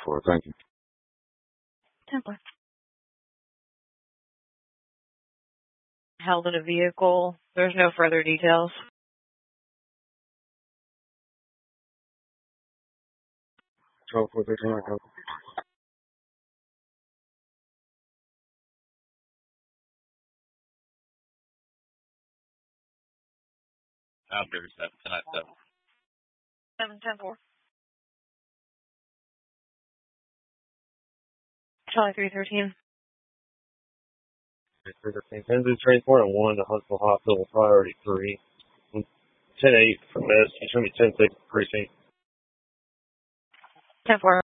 for. Thank you. 10-4. Held in a vehicle. There's no further details. 12-4-13. After 7-10-4. Charlie 313. 10-13. Transport and 1 to Huntsville Hospital, priority 3. 10-8 for best. He's going to be 10-6 precinct. 10-4.